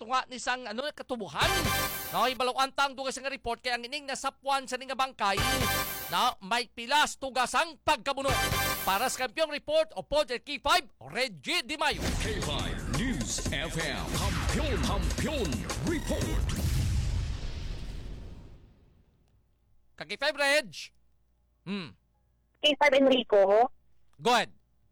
tunga ni sang katubuhan. No, ibalawang tang dugas nga report kay ang ining nasapuan sa ning bangkay na may pilas tugasang pagkabuno. Para sa Kampiyon Report o Project K5, Reggie Di Mayo. K5 News FM Kampiyon Report. K5 Reg. K5 Enrico. Go ahead.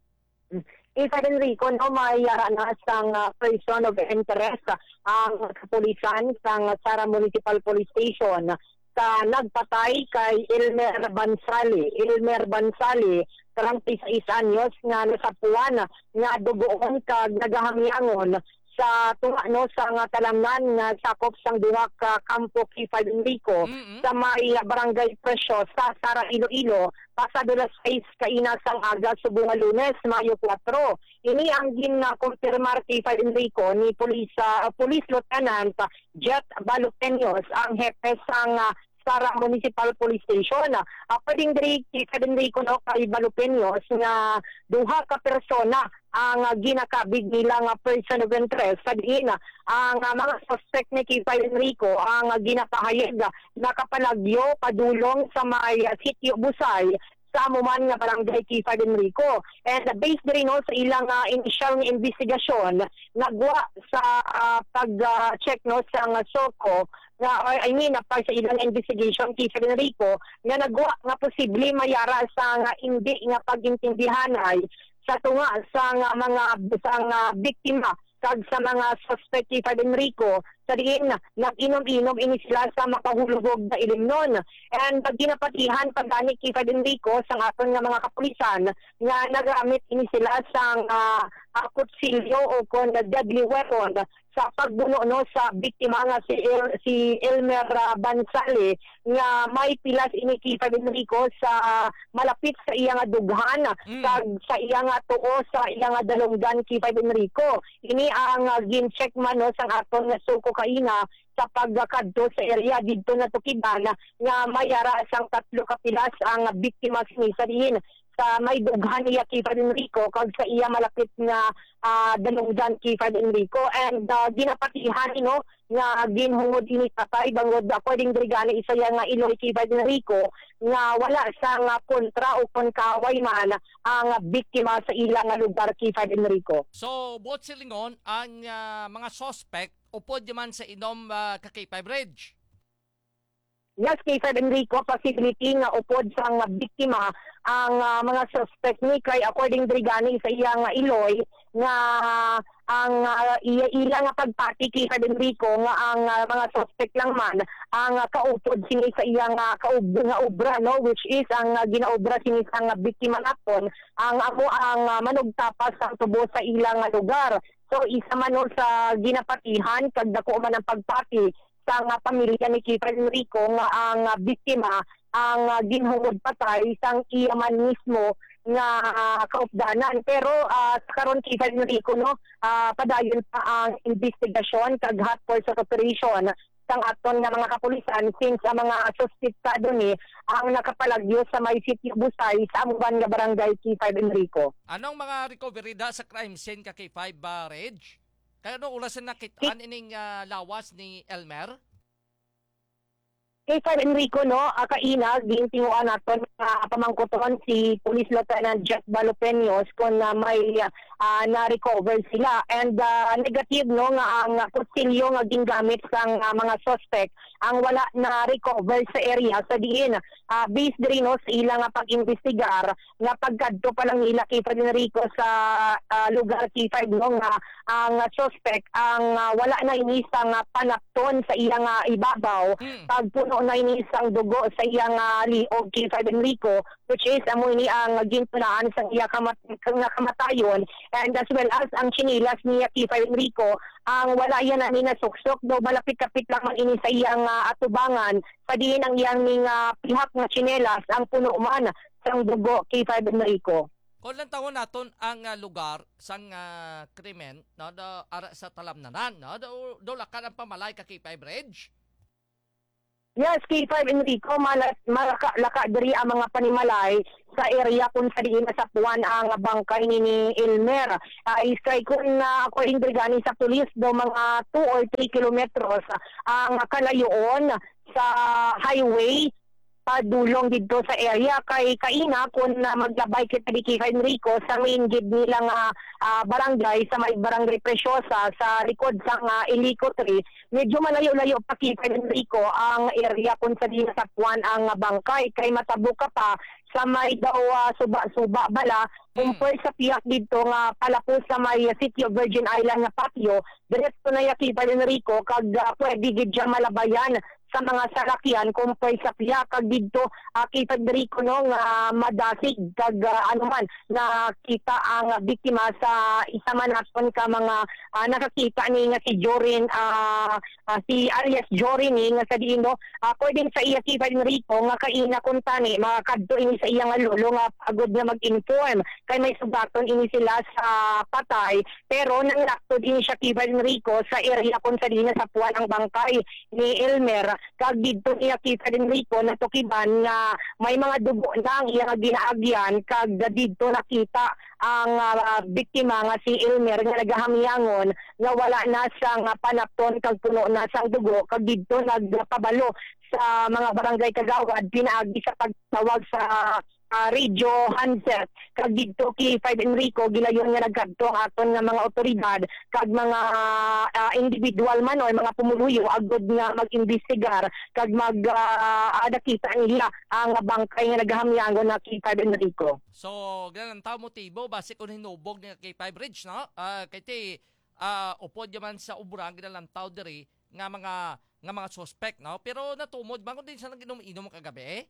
K5 Enrico, no, may nasang person of interest ang kapulisan sa Sara Municipal Police Station sa nagpatay kay Elmer Bansali. Elmer Bansali, 36 anyos nga nasapuan nga dugoon kag nagahangyangon sa tunga sa nga talamnan nga sakop sang duha ka kampo K5 Enrico sa may barangay Presyo sa Sara Iloilo pasado las 6 kaina sang aga subong nga Lunes Mayo 4. Ini ang gin-konfirmar K5 Enrico ni Police Lieutenant Jet Baluteños ang hepe sang Sara Municipal Police Station. Pwedeng diri K5 Enrico no kay Baluteños nga duha ka persona ang ginakabig nila nga person of interest sa diin ang mga suspect ni K5 Enrico ang ginapahayag nakapalagyo padulong sa may sitio Busay sa amuman nga barangay K5 Enrico. And based rin no, sa ilang initial investigasyon nagwa sa pag-check no sa SOCO nga pag sa ilang investigation K5 Enrico nga nagwa nga posible mayara sa nga hindi nga pagintindihanay sa tunga sa mga biktima kag sa mga suspect K5 Enrico sa diin nag-inom-inom ini sila sa makahulugog na ilimnon. And ginapatihan pagani K5 Enrico sa aton nga mga kapulisan nga nagamit ini sila sa kutsilyo o kon deadly weapon sa pagbuno no sa biktima nga si Elmer Bansali nga may pilas ini K5 Enrico sa malapit sa iyang dughan sa iyang tuo sa iyang dalunggan K5 Enrico. Ini ang gin-check man no sang aton nga suko kaina sa pagkadto sa area didto na tukidan nga mayara sang 3 ka pilas ang biktima ni sa diin sa may dughan niya K5 Enrico kag sa iya malapit nga dalunggan K5 Enrico. And ginapatihan no nga ginhungod ini patay bangod pwedeng drigani isa nga Iloy K5 Enrico nga wala sa nga kontra o konkaway man ang biktima sa ilang lugar K5 Enrico. So both silingon ang mga suspect upod man sa inom ka K5 Reg. Yes, K5 Enrico, possibility nga upod sa nga biktima ang mga suspect ni kay according drigani sa iyang Iloy nga ang ilang pagpati K5 Enrico nga ang mga suspect lang man ang kaupod sini sa iyang nga obra no, which is ang ginaobra sini sa nga biktima napon ang manugtapas sa tubo sa ilang lugar. So isa man no sa ginapatihan kag dako man ang pagpati sa nga pamilya ni K5 Enrico nga ang biktima ang ginhungod patay sang iyaman mismo nga kaupdanan. Pero sa karon K5 Enrico no padayon pa ang investigasyon kag hot pursuit operation sang aton nga mga kapulisan since ang mga suspectado ni ang nakapalagyo sa may sitio Busay sa amuban nga barangay K5 Enrico. Anong mga recovery da sa crime scene ka K5 Reg? Kaya no ulasan nakitaan ining lawas ni Elmer? K5 Enrico no, kaina gintinguan naton pamangkuton si Police Lieutenant Jet Baluteños kung may na-recover sila. And negative no nga ang kutsilyo nga gingamit sang mga suspect ang wala na recover sa area sa diin based rin no sa ilang pag-investigar nga pagkadto pa lang nila K5 Enrico sa lugar K5 no nga ang suspect ang wala na inisang panakton sa iyang ibabaw pagpuno na inisang dugo sa iyang liog K5 Enrico, which is amo ini ang gintunaan sa iya kamatayon. And as well as ang chinilas niya K5 Enrico ang wala yan na ninasuksok do malapit-kapit lang man ini sa iyang atubangan sa diin ang iyang pihak nga chinelas ang puno man sang dugo K5 Enrico. Kung lang taon naton ang lugar sang krimen no ara sa talamnanan no do lakan ang pamalay ka K5 Reg. Yes, K5 Enrico, laka diri ang mga panimalay sa area kung sa diin nasapuan ang bangkay ni Elmer. Iskay kung according to gani sa pulis do mga 2 or 3 kilometros ang kalayoon sa highway padulong dito sa area kay kaina kung maglabay kita di kay Enrico sa main gate nilang barangay sa may barangay Preciosa sa likod sa Ilico 3 medyo malayo-layo pa kay Enrico ang area kung sa di nasapuan ang bangkay kay matabuka pa sa may daw suba-suba bala kumpir sa piyak dito nga palapos sa may City of Virgin Island nga patio diretso na yaki pa Enrico kag pwede gid siya malabayan sa mga salakyan kumpay sa piyak kag didto kita Enrico no nga madasig kag anuman nakita ang biktima sa isa man naton ka mga nakakita ni nga si Jorin si alias Jorin nga sa diin no according sa iya kita Enrico nga kaina kun tani makakadto ini sa iyang lolo nga pagod nga mag-inform kay may sugaton ini sila sa patay pero nang laktod ini siya kita Enrico sa area kun sa diin sa puwan ang bangkay ni Elmer kag didto niya kita Enrico na tukiban nga may mga dugo na ang iyang ginaagyan kag didto nakita ang biktima nga si Elmer nga nagahamyangon nga wala na sang panapton kag puno na sang dugo kag didto nagpabalo sa mga barangay kagawad pinaagi sa pagtawag sa radio handset kag didto kay Enrico gilayon nga nagkadto aton nga mga otoridad kag mga individual man o mga pumuluyo agud nga mag-imbestigar kag nakita nila ang bangkay nga nagahamyangon na kay Enrico. So, ganang tao motibo base kung hinubog ni kay Five Ridge, no? Kay ti upod yaman sa ubrang ginalang tao diri nga mga suspect, no? Pero natumod ba kung din sa naginom-inom kagabi?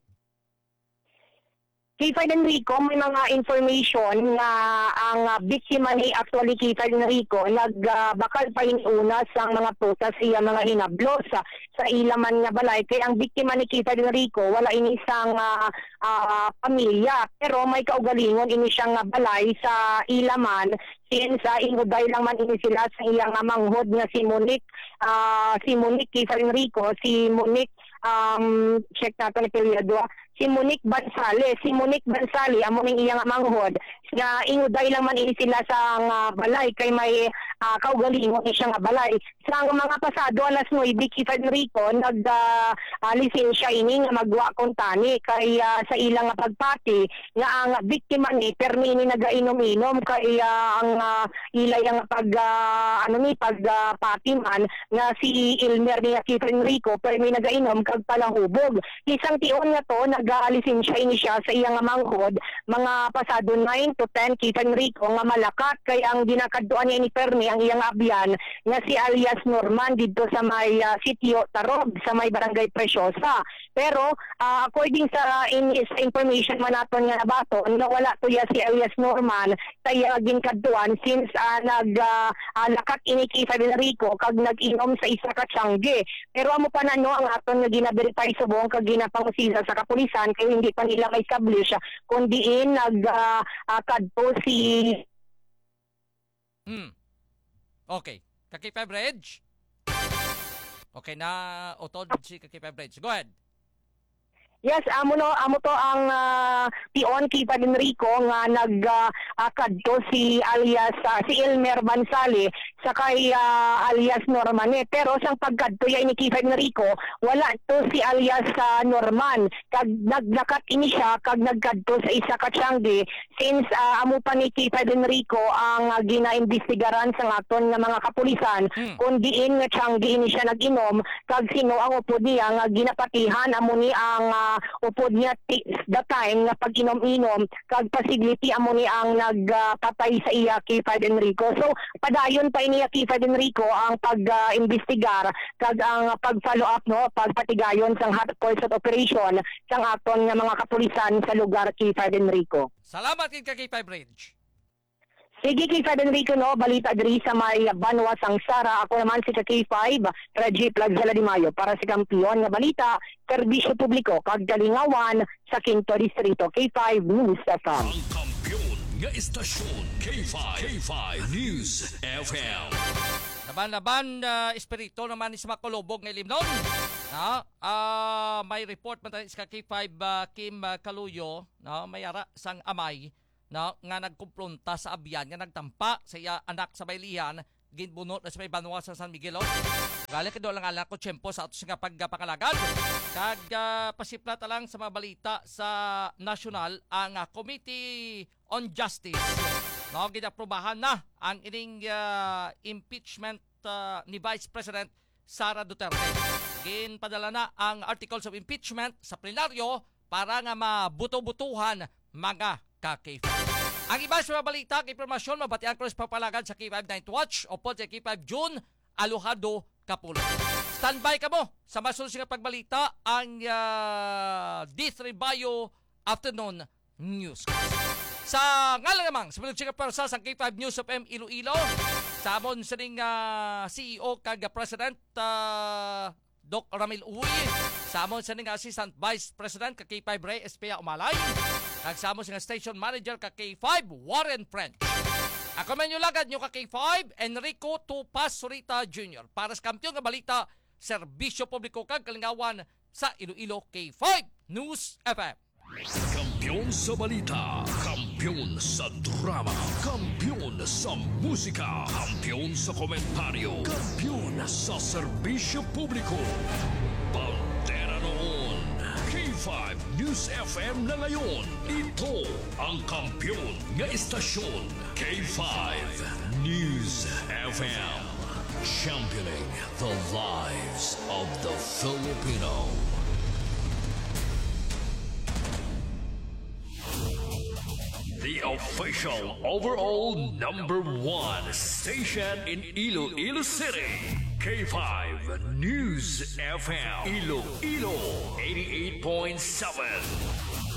Kay Enrico, may mga information na ang biktima ni actually kay Enrico nagbakal pa una sa mga putas siya mga hinablos sa ilaman nga balay. Kaya ang biktima ni kay Enrico wala ini isang pamilya pero may kaugalingon ini siyang balay sa ilaman since inuday lang man ini sila sa iyang manghod nga si Monique kay Enrico, si Monique check natin ni periodo si Monique Bansali amo ning iyang manghod nga inuday lang man ini sila sa balay kay may kaugalingon siya nga balay sa mga pasado alas 9 kay Enrico lisensya ini nga magwa kontani kay sa ilang pagpati nga ang biktima ni permi ni nagainom-inom kay ang ilay ang pagpati man nga si Elmer ni kay Enrico permi nagainom kag palahubog isang tion nga to nag-lisensya ini siya sa iyang manghod mga pasado 9 to 10 kay Enrico nga malakat kay ang ginakadtuan niya ni permi ang iyang abyan nga si alias Norman dito sa may sitio Tarog sa may barangay Preciosa pero according sa information man naton nga nabaton nga wala to ya si alias Norman sa iyang ginakadtuan since lakat ini kay Enrico kag nag-inom sa isa ka tiyangge pero amo pa na no ang aton nga gina-verify subong kag ginapangusisa sa kapulisan kay hindi pa nila ma-establish kundi kadto si Okay. Kaki Five Ridge? Okay na utod si Kaki Five Ridge. Go ahead. Yes, amo to ang pion kay Enrico nga nagkadto si alias si Elmer Bansali sa kay alias Norman pero sang pagkadto ya ni kay Enrico wala to si alias Norman kag naglakat ini siya kag nagkadto sa isa ka tiyangge since amo pa ni kay Enrico ang ginaimbestigaran sa aton nga mga kapulisan kun diin nga tiyangge ini siya nag-inom kag sino ang upod niya nga ginapatihan amo ni ang upod niya the time nga pag-inom-inom kag possibility amo ni ang nagpatay sa iya kay Enrico. So padayon pa niya kay Enrico ang pag-imbestigar kag ang pag-follow up no pagpatigayon sang hot course of operation sang aton nga mga kapulisan sa lugar kay Enrico. Salamat kay Five Ridge. Sige kay Enrico no, balita diri sa may Banwa Sangsara. Ako naman si K5, Reggie Plagzala Di Mayo para sa kampiyon nga balita, serbisyo publiko kag kalingawan sa Quinto Distrito. K5 News FM. Ang kampiyon nga istasyon K5 News FM. Laban-laban espiritu naman ni sa makulubog ng Limnon. May report man tayo sa K5 Kim Kaluyo, may ara sang amay nga nagkumplonta sa abyan nga nagtampa sa iya anak sa baylihan ginbunot na sa may banwa sa San Miguel. Galing kado lang alam ko tiyempo sa atos nga pagpakalagad. Kag pasiplat lang sa mga balita sa national ang Committee on Justice. Ginaprobahan na ang ining impeachment ni Vice President Sara Duterte. Ginpadala na ang articles of impeachment sa plenaryo para nga mabuto-butuhan mga ka-K5. Ang iba sa mga balita, informasyon, mabatian ko sa papalagad sa K5 Night Watch o po sa K5 June, Alojado, Kapulo. Standby ka mo sa masunod nga pagbalita ang D3 Bio Afternoon News. Sa ngalan namang, sa mga persa sa K5 News of M Iloilo, sa amon sa ning CEO kag President Doc Ramil Uy, sa amon sa ning Assistant Vice President kag K5 Ray Espea Umalay, kag sa amon sa Station Manager kag K5 Warren French. Ako man yung lagad nyo kag K5 Enrico Tupas Surita Jr. para sa kampiyon nga balita, serbisyo publiko kag kalingawan sa Iloilo K5 News FM. Kampiyon sa balita, kampiyon sa drama, kampiyon sa musika, kampiyon sa komentaryo, kampiyon sa serbisyo publiko. Pantera noon, K5 News FM na ngayon. Ito ang kampiyon nga istasyon, K5 News FM. Championing the lives of the Filipino. The official overall #1 station in Iloilo City. K5 News FM. Iloilo 88.7.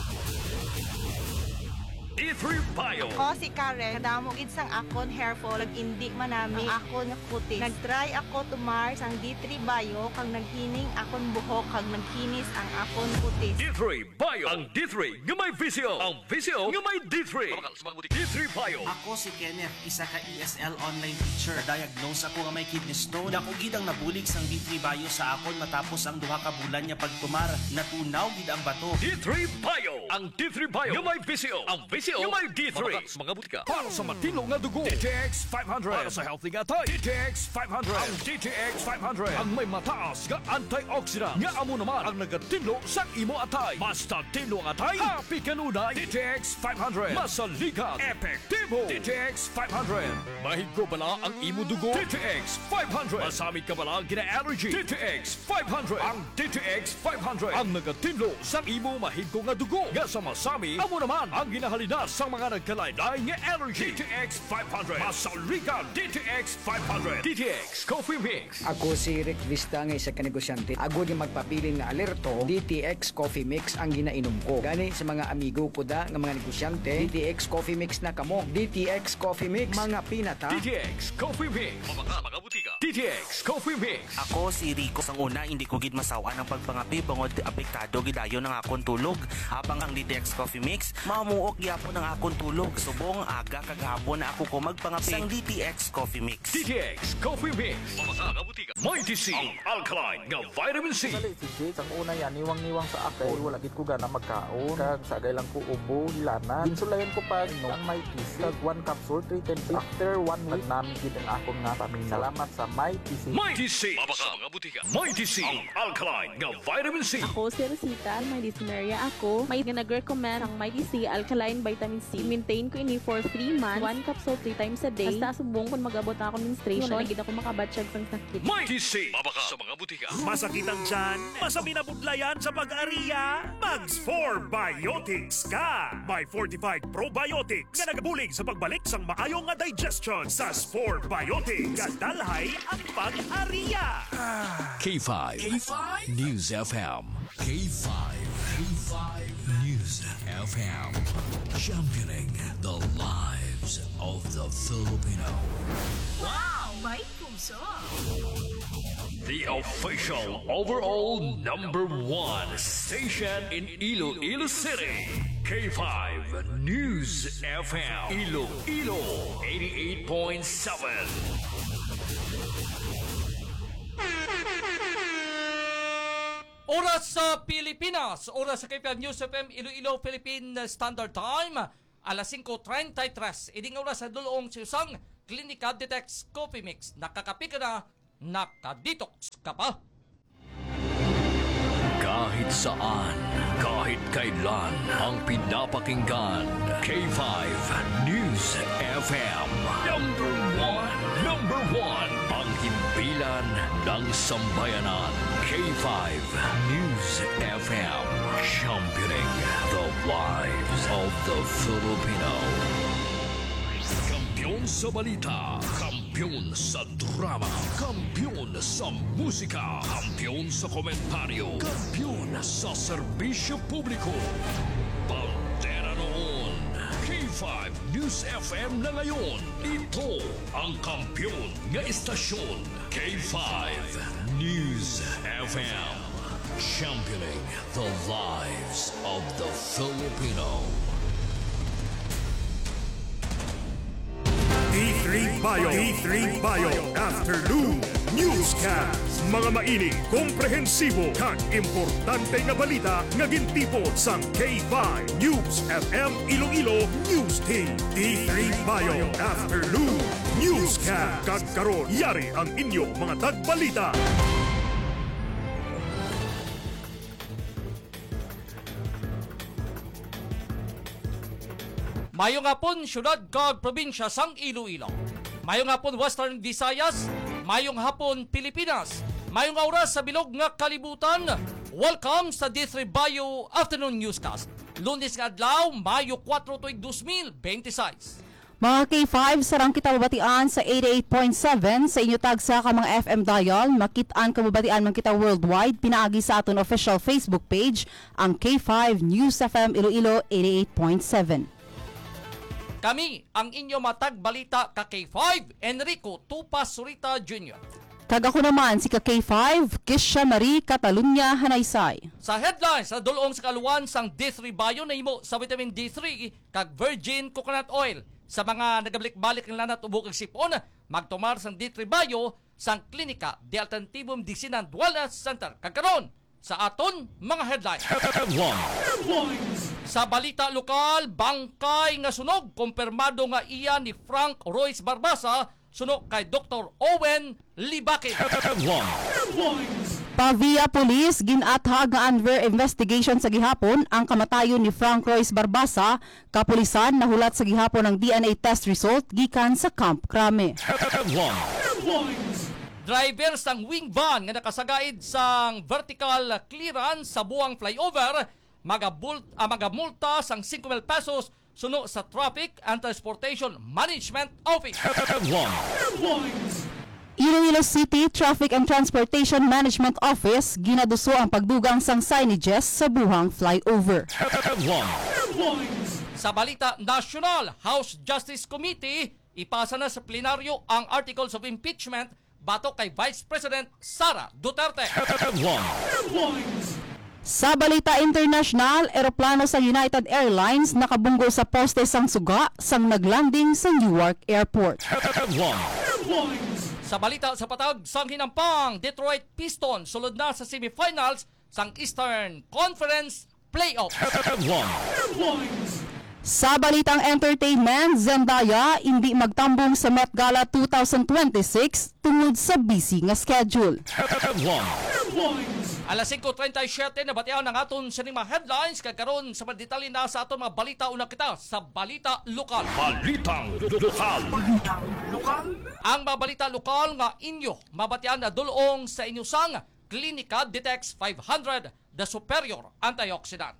D3 Bio. Ako si Karen, kadamo gid sang akon hair fall, indi manami ang akon nga kutis. Nagtry ako tumar sang D3 Bio kang naghining akon buhok kag nagkinis ang akon kutis. D3 Bio. Ang D3 nga may visio. Ang visio nga may D3. D3 Bio. Ako si Kenneth, isa ka ESL online teacher. Diagnose ako nga may kidney stone. Dako gid ang nabulig sang D3 Bio sa akon matapos ang duha ka bulan niya pagtumar. Natunaw gid ang bato. D3 Bio. Ang D3 Bio nga may visio. Ang visio nga may D3. Mga butika. Para sa matino nga dugo. DTX 500. Para sa healthy nga tayo. DTX 500. Ang DTX 500. Ang may mataas nga antioxidant. Nga amo naman ang nagatinlo sa imo atay. Basta tinlo ang atay. Happy kanunay. DTX 500. Masaligan. Epektibo. DTX 500. Mahigo bala ang imo dugo. DTX 500. Masamit ka bala ang gina-allergy. DTX 500. Ang DTX 500. Ang nagatinlo sa imo mahigo nga dugo. Nga sa masami, amo naman ang ginahalina sa mga nagkalaylay nga allergy. DTX 500. Masaligan. DTX 500. DTX Coffee Mix. Ako si Rick Vista nga isa ka negosyante. Ako di magpapili nga alerto, DTX Coffee Mix ang ginainom ko. Gani sa mga amigo ko da nga mga negosyante, DTX Coffee Mix na kamo. DTX Coffee Mix, mga pinata. DTX Coffee Mix. Mga butika. DTX Coffee Mix. Ako si Rico. Sang una, hindi ko gid masawa ng pagpangapi bangod apektado gidayon ng akon tulog. Habang ang DTX Coffee Mix, mamuok gyapon ang akon tulog. Subong aga kag hapon na ako ko magpangapi sang DTX Coffee Mix. DTX Coffee Mix. Mga butika. Mighty C. Ang alkaline nga vitamin C. Dali si Jake, ang una yan, niwang-niwang sa akay, wala gid ko gana magkaon, kag sagay lang ko ubo, hilanan. Ginsulayan ko pa no, ang may PC, kag 1 capsule, 3 10 after 1 week, namin gid ang akon nga pamina. Salamat sa may PC. Mighty C. Mga butika. Mighty C. Ang alkaline nga vitamin C. Ako si Rosita, may dysmenorrhea ako. May nag-recommend ang Mighty C Alkaline Vitamin C. Maintain ko ini for 3 months, 1 capsule 3 times a day. Basta subong kung magabot na ako menstruation, wala gid ako makabatsyag sang sakit. Mighty C. Sa mga butika. Masakit ang tiyan, masami na budlayan sa pag-ariya, Mags4 Biotics ka! May fortified probiotics nga nagabulig sa pagbalik sang maayong nga digestion sa Spore Biotics. Kadalhay ang pag-ariya! K5. News FM. K5. News FM. Championing the lives of the Filipino. Wow! May puso! The official overall #1 station in Iloilo City. K5 News FM. Iloilo 88.7. Oras sa Pilipinas, oras sa KPM News FM Iloilo Philippine Standard Time, alas 5:33. Iding oras sa dulong siyusang Klinika Detox Coffee Mix. Nakakapi ka na, nakadetox ka pa. Kahit saan, kahit kailan, ang pinapakinggan. K5 News FM. Number one. Ang himpilan ng sambayanan. K5 News FM. Championing the lives of the Filipino. Kampiyon sa balita, kampiyon sa drama, kampiyon sa musika, kampiyon sa komentaryo, kampiyon sa serbisyo publiko. Pantera noon, K5 News FM na ngayon. Ito ang kampiyon nga istasyon, K5 News FM. Championing the lives of the Filipino. D3 Bio Afternoon Newscast. Mga mainit, komprehensibo kag importante nga balita nga gintipon sang K5 News FM Iloilo News Team. D3 Bio Afternoon Newscast. Kag karon yari ang inyo mga tagbalita. Mayong hapon, syudad kag probinsya sang Iloilo. Mayong hapon, Western Visayas. Mayong hapon, Pilipinas. Mayong oras sa bilog nga kalibutan. Welcome sa D3 Bio Afternoon Newscast. Lunes nga adlaw, Mayo 4, 2026. Mga K5, sarang kita mabatian sa 88.7 sa inyo tagsa ka mga FM dial. Makitaan ka mabatian man kita worldwide. Pinaagi sa aton official Facebook page, ang K5 News FM Iloilo 88.7. Kami ang inyo matag balita ka K5, Enrico Tupas Surita Jr. Kag ako naman si ka K5, Kisha Marie Catalunya Hanaysay. Sa headlines, sa dulong sa kaluwan sang D3 Bio na imo sa vitamin D3 kag virgin coconut oil. Sa mga nagabalik-balik ng lanat ubok kag sipon, magtumar sang D3 Bio sang Klinika de Alternatibum Disinan Wellness Center. Kagkaroon sa aton mga headlines. Sa balita lokal, bangkay nga sunog, kumpirmado nga iya ni Frank Royce Barbasa, sunog kay Dr. Owen Libakin. Pavia Police, ginathag nga under investigation sa gihapon ang kamatayon ni Frank Royce Barbasa. Kapulisan nahulat sa gihapon ang DNA test result gikan sa Camp Crame. Driver sang wing van nga nakasagaid sang vertical clearance sa buwang flyover, magamulta sang 5,000 pesos suno sa Traffic and Transportation Management Office. Iloilo City Traffic and Transportation Management Office ginaduso ang pagdugang sang signages sa buhang flyover. Sa balita national, House Justice Committee ipasa na sa plenaryo ang Articles of Impeachment batok kay Vice President Sara Duterte. Sa balita international, eroplano sa United Airlines nakabunggo sa poste sang suga sang naglanding sa Newark Airport. Sa balita sa patag sang hinampang, Detroit Pistons sulod na sa semifinals sang Eastern Conference Playoff. Sa balitang entertainment, Zendaya hindi magtambong sa Met Gala 2026 tungod sa busy nga schedule. Alas 5:37 na batiaw ng aton sa mga headlines kagkaroon sa detalye na sa aton mga balita. Una kita sa balita lokal. Balitang lokal. Ang mga balita lokal nga inyo mabatian na dulong sa inyo sang Klinika Detox 500 The Superior Antioxidant.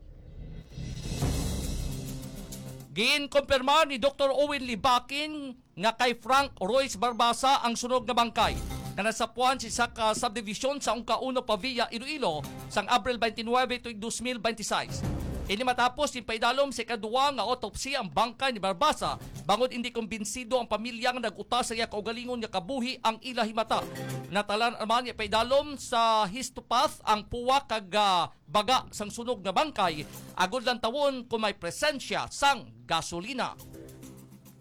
Giinkumpirma ni Dr. Owen Libakin nga kay Frank Royce Barbasa ang sunog na bangkay na nasapuan si Saka Subdivision sa Ungkauno Pavia, Iloilo sang Abril 29, 2026. Ini matapos yung paidalom sa ikaduwa nga autopsy ang bangkay ni Barbasa bangod hindi kumbinsido ang pamilya nga nag-utas sa iya kaugalingon nga kabuhi ang ilahi mata. Natalan naman yung paidalom sa histopath ang puwa kag baga sang sunog na bangkay agud lang tawon kung may presensya sang gasolina.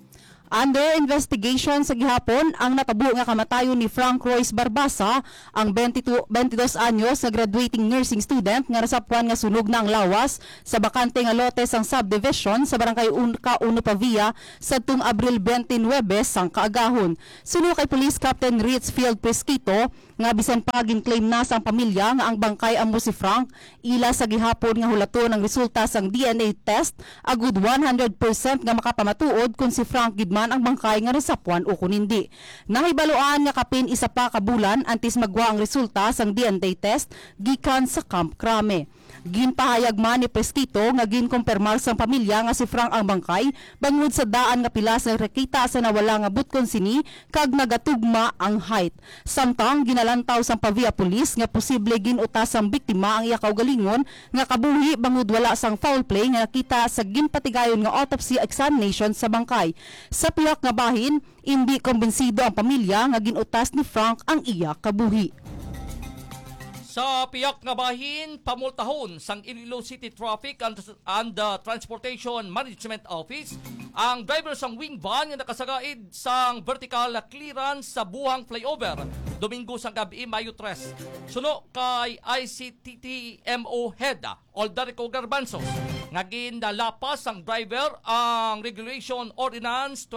Under investigation sa gihapon ang natabo nga kamatayon ni Frank Royce Barbasa, ang 22 anyos na graduating nursing student nga nasapuan nga sunog na ang lawas sa bakante nga lote sang subdivision sa barangay Uno Pavia sadtong Abril 29 sang kaagahon. Suno kay Police Captain Ritzfield Presquito nga bisan pa claim na sang pamilya nga ang bangkay amo si Frank, ila sa gihapon nga hulaton ang resulta sang DNA test agud 100% nga makapamatuod kung si Frank gidman ang bangkay nga nasapuan o kung hindi. Nahibaluan nga kapin isa pa ka bulan antes magwa ang resulta sang DNA test gikan sa Camp Crame. Ginpahayag man ni Presquito nga ginkumpirmar sang pamilya nga si Frank ang bangkay bangod sa daan nga pilas nga rekita sa nawala nga butkon sini kag nagatugma ang height. Samtang ginalantaw sang Pavia Police nga posible ginutas sang biktima ang iya kaugalingon nga kabuhi bangod wala sang foul play nga nakita sa ginpatigayon nga autopsy examination sa bangkay. Sa pihak nga bahin, hindi kumbinsido ang pamilya nga ginutas ni Frank ang iya kabuhi. Sa piyak nga bahin, pamultahon sang Iloilo City Traffic and Transportation Management Office ang driver sang wing van nga nakasagaid sang vertical clearance sa buhang flyover Domingo sang gabi Mayo 3. Suno kay ICTTMO Head Oldarico Garbanzos nga ginalapas ang driver ang Regulation Ordinance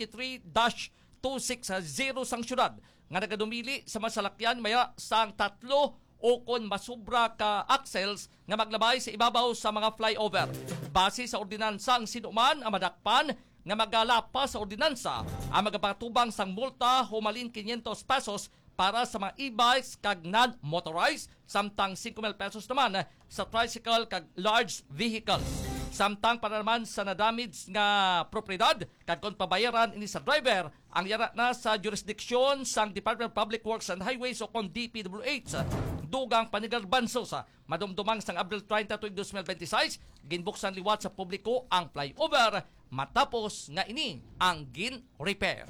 2023-260 sang syudad nga nagadumili sa masalakyan maya sang 3 o kon masubra ka axles nga maglabay sa ibabaw sa mga flyover. Base sa ordinansa ang sinuman ang madakpan nga magalapas sa ordinansa ang magapatubang sang multa humalin 500 pesos para sa mga e-bikes kag non-motorized samtang 5,000 pesos naman sa tricycle kag large vehicles. Samtang para naman sa nadamage nga propriedad kag kon pabayaran ini sa driver ang yara na sa jurisdiksyon sang Department of Public Works and Highways o kon DPWH. Dugang Panigarbanso sa madumdumang sang Abril 30 tuig 2026 ginbuksan liwat sa publiko ang flyover matapos nga ini ang gin-repair.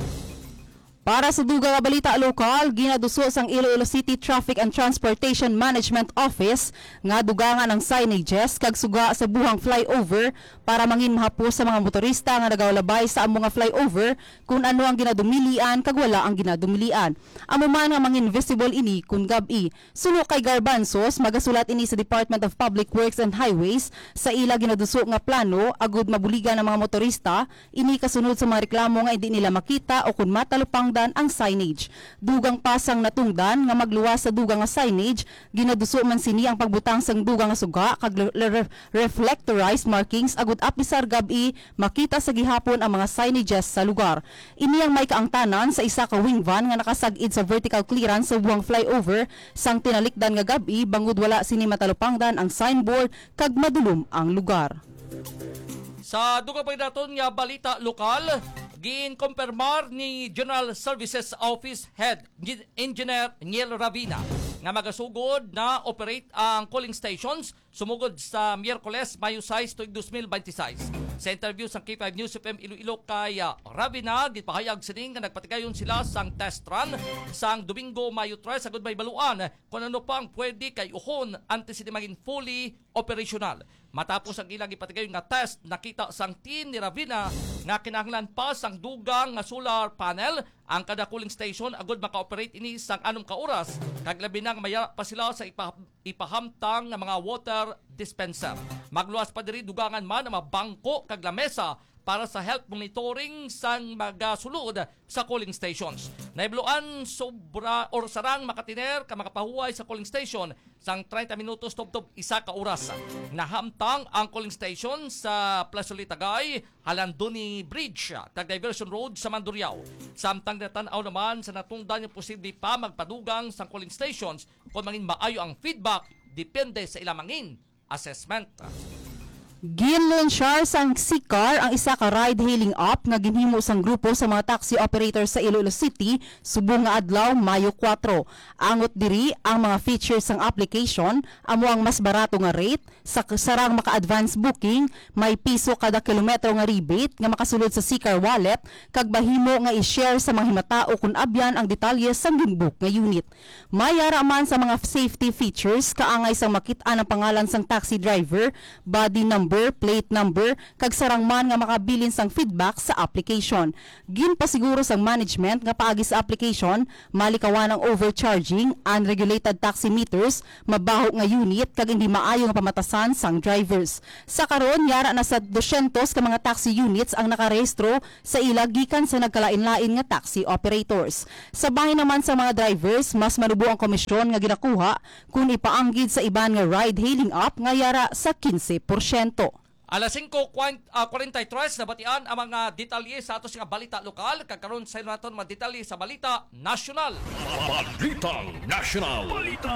Para sa dugang nga balita lokal, ginaduso sang Iloilo City Traffic and Transportation Management Office nga dugangan ang signages kag suga sa buhang flyover para mangin mahapos sa mga motorista nga nagawalabay sa among nga flyover kung ano ang ginadumilian kag wala ang ginadumilian. Amo man nga mangin visible ini kun gabi. Suno kay Garbanzos, magasulat ini sa Department of Public Works and Highways sa ila ginaduso nga plano agud mabuligan ang mga motorista ini kasunod sa mga reklamo nga hindi nila makita o kun matalupang ang signage. Dugang pasang natungdan nga magluwas sa dugang nga signage, ginaduso man sini ang pagbutang sang dugang nga suga kag reflectorized markings agud apisar gabi makita sa gihapon ang mga signages sa lugar. Ini ang may kaangtanan sa isa ka wing van nga nakasagid sa vertical clearance sa buhang flyover sang tinalikdan nga gabi bangod wala sini matalupangdan ang signboard kag madulom ang lugar. Sa dugang pagdaton nga balita lokal, ginkumpirmar ni General Services Office Head Engineer Niel Ravina nga magasugod na operate ang cooling stations sumugod sa Miyerkules, Mayo 6 tuig 2026. Sa interview sa K5 News FM Iloilo kay Ravina, gipahayag sining nga nagpatigayon sila sang test run sang Domingo, Mayo 3 sagud may baluan kung ano pang pwede kay uhon antes sila maging fully operational. Matapos ang ilang ipatigayon nga test, nakita sang team ni Ravina nga kinahanglan pa sang dugang nga solar panel ang kada cooling station agud maka-operate ini sang 6 ka oras kag labi nang maya pa sila sa ipahamtang nga mga water dispenser. Magluwas pa diri dugangan man ang mga bangko kag lamesa para sa health monitoring sang magasulod sa cooling stations. Naibluan sobra or sarang makatiner ka makapahuway sa cooling station sang 30 minutos tubtob 1 ka oras. Nahamtang ang cooling station sa Plaza Litagay, Halanduni Bridge, tag Diversion Road sa Mandurriao. Samtang natanaw naman sa natungdan yung posible pa magpadugang sang cooling stations kung mangin maayo ang feedback depende sa ilang mangin assessment. Ginlaunchar sang Sicar ang isa ka ride-hailing app nga ginhimo sang grupo sa mga taxi operators sa Iloilo City subong nga adlaw Mayo 4. Angot diri ang mga features sang application, amo ang mas barato nga rate, sa sarang maka-advance booking, may piso kada kilometro nga rebate nga makasulod sa Sicar wallet, kag bahimo nga i-share sa mga himatao kung abyan ang detalye sang ginbook nga unit. Mayara man sa mga safety features kaangay sang makit-an ang pangalan sang taxi driver, body number number, plate number, kag sarangman nga makabilin sang feedback sa application. Ginpasiguro sang management nga paagi sa application, malikawan ang overcharging, unregulated taximeters, mabaho nga unit kag hindi maayo nga pamatasan sang drivers. Sa karon yara na sa 200 ka mga taxi units ang nakarehistro sa ila gikan sa nagkalain-lain nga taxi operators. Sa bahin naman sa mga drivers, mas manubo ang komisyon nga ginakuha kung ipaanggid sa iban nga ride-hailing app nga yara sa 15%. Alas 5:43 nabatian ang mga detalye sa ato nga balita lokal kagkaron sa naton mga detalye sa balita nasyonal. Balitang National.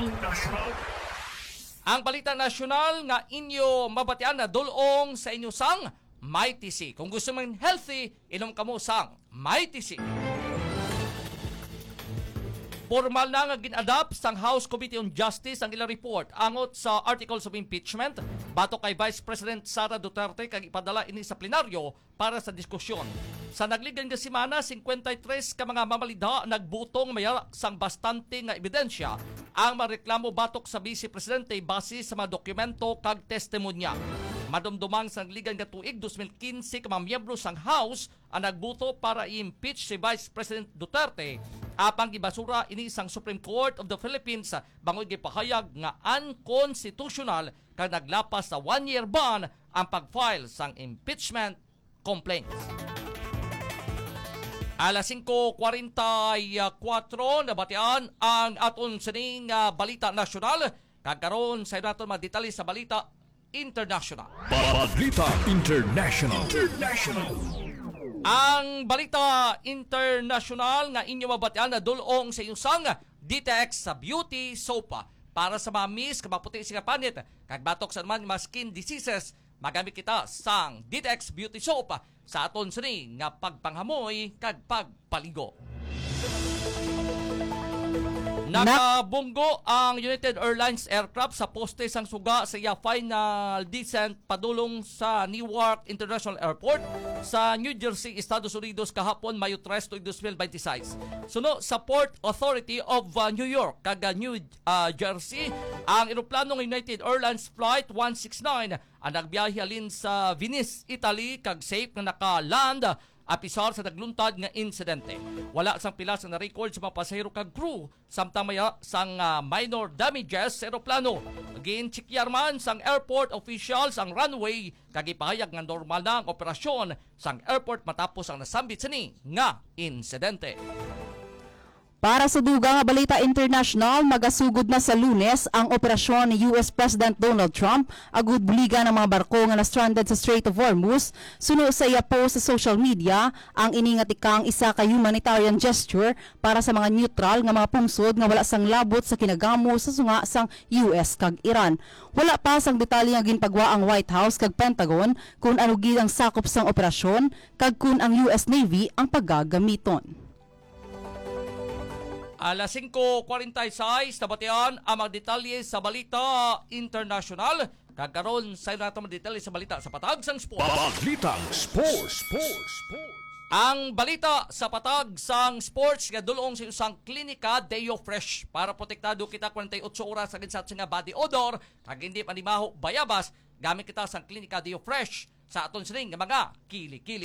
Ang balita nasyonal nga inyo mabatian na dulong sa inyo sang Mighty C. Kung gusto mong healthy, inom kamo sang Mighty C. Formal na nga gin-adapt sang House Committee on Justice ang ilang report angot sa Articles of Impeachment batok kay Vice President Sara Duterte kag ipadala ini sa plenaryo para sa diskusyon. Sa nagligang nga semana, 53 ka mga mamalida nagbutong mayara sang bastante nga ebidensya ang mareklamo batok sa Vice Presidente base sa mga dokumento kag testimonya. Madumdumang sa nagligang nga tuig 2015 ka mga miyembro sang House ang nagbuto para i-impeach si Vice President Duterte apang gibasura ini sang Supreme Court of the Philippines bangoy gipahayag nga unconstitutional kag naglapas sa 1-year ban ang pag-file sang impeachment complaints. Alas 5:44 nabatian ang aton sining balita nasyonal kagkaron sa naton mga detalye sa balita international. Balita International. Ang balita international nga inyo mabatian na dulong sa inyong sang DTX sa beauty soap para sa mga miss kamaputi siya panit kag batok sa naman mga skin diseases magamit kita sang DTX beauty soap sa aton sini nga pagpanghamoy kag pagpaligo. Nakabunggo ang United Airlines aircraft sa poste sang suga sa iya final descent padulong sa Newark International Airport sa New Jersey, Estados Unidos kahapon Mayo 3, 2026. Suno sa Port Authority of New York kag New Jersey, ang eroplano ng United Airlines Flight 169 ang nagbiyahe alin sa Venice, Italy kag safe nga naka-land apisar sa nagluntad nga insidente. Wala sang pilas na record sa mga pasahero kag crew samtang maya sang minor damages sa eroplano. Gin-checkiyar man sang airport officials ang runway kag ipahayag nga normal na ang operasyon sang airport matapos ang nasambit sini nga insidente. Para sa dugang nga balita international, magasugod na sa Lunes ang operasyon ni US President Donald Trump agud buligan ng mga barko nga na-stranded sa Strait of Hormuz. Suno sa iya post sa social media, ang iningat ikang isa ka humanitarian gesture para sa mga neutral nga mga pungsod nga wala sang labot sa kinagamo sa sunga sang US kag Iran. Wala pa sang detalye nga ginpagwa ang White House kag Pentagon kung ano gid ang sakop sang operasyon kag kung ang US Navy ang paggagamiton. Alas 5:46 nabatian ang mga detalye sa balita international. Kagkaroon sa nato mga detalye sa balita sa patag sang sport. Balitang Sports. Ang balita sa patag sang sports nga dulong sa isang klinika Deo Fresh para protektado kita 48 oras sa ginsat nga body odor kag hindi panimaho bayabas gamit kita sang klinika Deo Fresh sa aton sining nga mga kili-kili.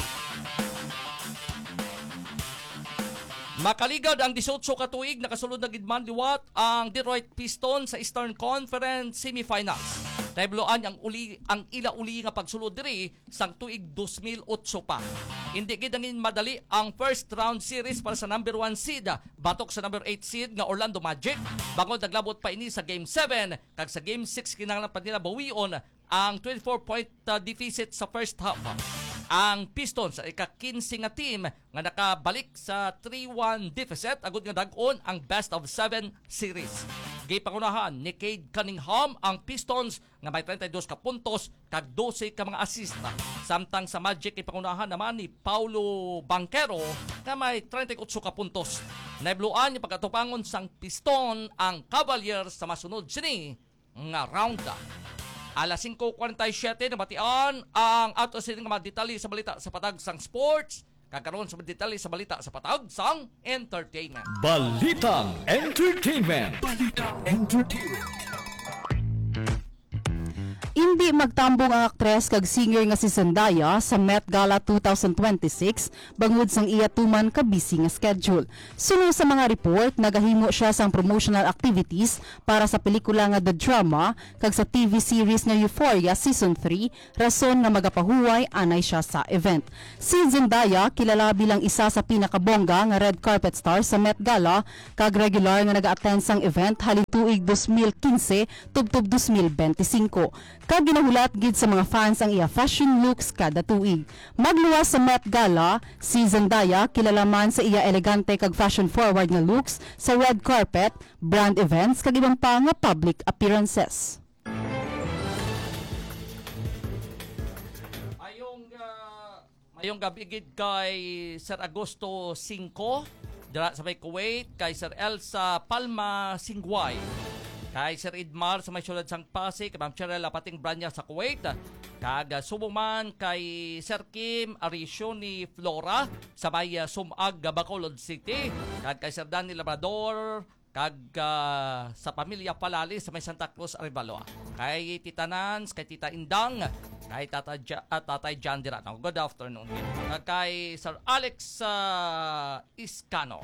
Makaligad ang 18 ka tuig nakasulod na gidman liwat ang Detroit Pistons sa Eastern Conference Semifinals. Tabloan ang ila-uli nga pagsulod diri sang tuig 2008 pa. Hindi gid angin madali ang first round series para sa number 1 seed batok sa number 8 seed nga Orlando Magic. Bangod naglabot pa ini sa Game 7 kag sa Game 6 kinahanglan pa nila bawion ang 24-point deficit sa first half. Ang Pistons ay ika-15 nga team nga nakabalik sa 3-1 deficit agud nga dag-on ang best of 7 series. Gipangunahan ni Cade Cunningham ang Pistons nga may 32 ka puntos kag 12 ka mga assist. Samtang sa Magic ipangunahan naman ni Paulo Banchero nga may 38 ka puntos. Naibluan yung pagkatupangon sang Piston ang Cavaliers sa masunod sini nga round. Alas 5:47 nabatian ang ato sining mga detalye sa balita sa patag sang sports. Kagkaroon sa detalye sa balita sa patag sang entertainment. Balitang Entertainment. Hindi magtambong ang aktres kag singer nga si Zendaya sa Met Gala 2026 bangod sang iya tuman ka busy nga schedule. Sunod sa mga report, nagahimo siya sang promotional activities para sa pelikula nga The Drama kag sa TV series nga Euphoria Season 3, rason nga magapahuway anay siya sa event. Si Zendaya kilala bilang isa sa pinakabongga nga red carpet star sa Met Gala kag regular nga naga-attend sang event halin tuig 2015 tubtob 2025. Kag ginahulat gid sa mga fans ang iya fashion looks kada tuig. Magluwas sa Met Gala, si Zendaya kilala man sa iya elegante kag fashion forward nga looks sa red carpet, brand events kag ibang pa nga public appearances. Mayong gabi gid kay Sir Agosto 5 dira sa may Kuwait, kay Sir Elsa Palma Singway, kay Sir Idmar sa may syudad sang Pasig, kay Ma'am Cheryl Apating Branya sa Kuwait, kag subuman kay Sir Kim Arisio ni Flora sa may Sumag, Bacolod City, kag kay Sir Danny Labrador, kag sa pamilya Palali sa may Santa Cruz Arevalo, kay Tita Nans, kay Tita Indang, kay Tatay John Dirano. Good afternoon. Kay Sir Alex Iscano.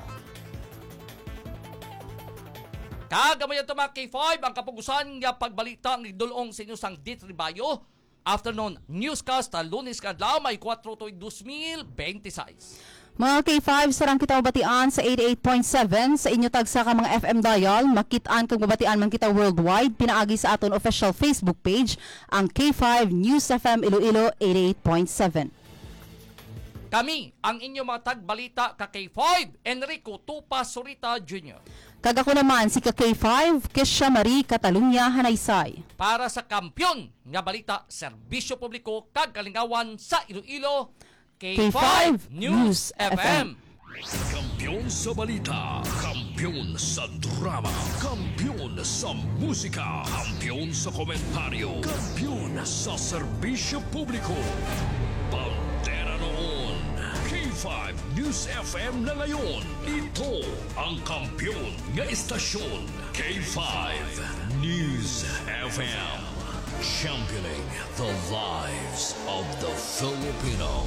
Kagamayan ito mga K5, ang kapugusan nga pagbalita ng idulong sa inyo sang D3 Bayo. Afternoon newscast, Lunes kadlaw, may 4 to 2026. Mga K5, sarang kita mabatian sa 88.7 sa inyo tagsa ka mga FM dial. Makitaan kung mabatian man kita worldwide. Pinaagi sa aton official Facebook page, ang K5 News FM Iloilo 88.7. Kami, ang inyo mga tagbalita ka K5, Enrico Tupa Surita Jr. Kagako naman si ka K5, Kesha Marie Catalunya Hanaysay. Para sa kampyon nga balita, serbisyo publiko kag kalingawan sa Iloilo, K5 News FM. Kampiyon sa balita, kampiyon sa drama, kampiyon sa musika, kampiyon sa komentaryo, kampiyon sa serbisyo publiko. Pantera noon, K5 News FM na ngayon. Ito ang kampiyon nga istasyon, K5 News FM. Championing the lives of the Filipino.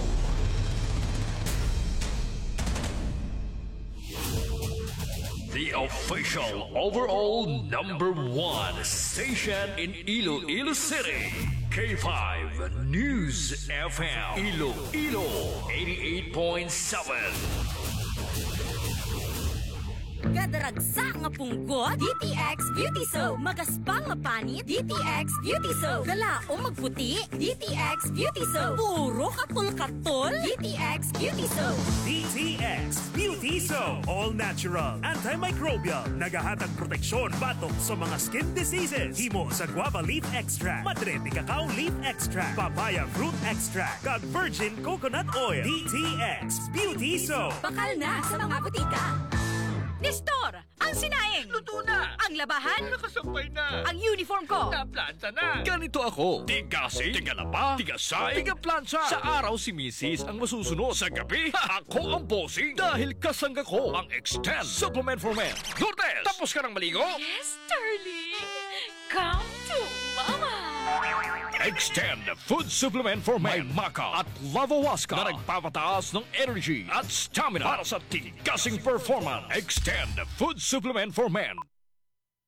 The official overall #1 station in Iloilo City, K5 News FM, Iloilo 88.7. Kadaragsa nga punggot, DTX Beauty Soap. Magaspang nga panit, DTX Beauty Soap. Galaong magputi, DTX Beauty Soap. Puro kapul-katol, DTX Beauty Soap. DTX Beauty Soap. All natural, antimicrobial, nagahatag proteksyon batok sa mga skin diseases. Himo sa guava leaf extract, madre de cacao leaf extract, papaya fruit extract, kag virgin coconut oil. DTX Beauty Soap. Bakal na sa mga butika. Nestor, ang sinaing. Luto na! Ang labahan. Nakasampay na! Ang uniform ko. Naplanta na! Ganito ako. Tigasi, tigalaba, tigasay, tigaplansya. Sa araw si Mrs. ang masusunod. Sa gabi, ako ang bossing. Dahil kasangga ko ang Extend Supplement for Men. Lourdes, tapos ka ng maligo? Yes, darling. Come to mama. Extend Food Supplement for Men. May Maca at Lavawaska na nagpapataas ng energy at stamina para sa tigasing performance. Extend Food Supplement for Men.